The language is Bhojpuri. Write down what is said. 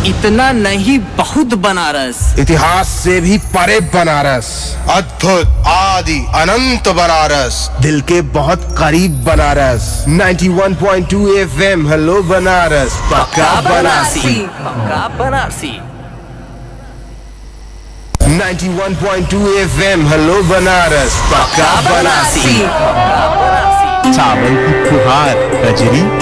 इतना नहीं बहुत बनारस, इतिहास से भी परे बनारस, अद्भुत आदि अनंत बनारस, दिल के बहुत करीब बनारस। 91.2 FM हेलो बनारस, पक्का बनारसी। पक्का बनारसी। 91.2 FM हेलो बनारस, पक्का बनारसी। पक्का बनारसी। चावल की फुहार, कजरी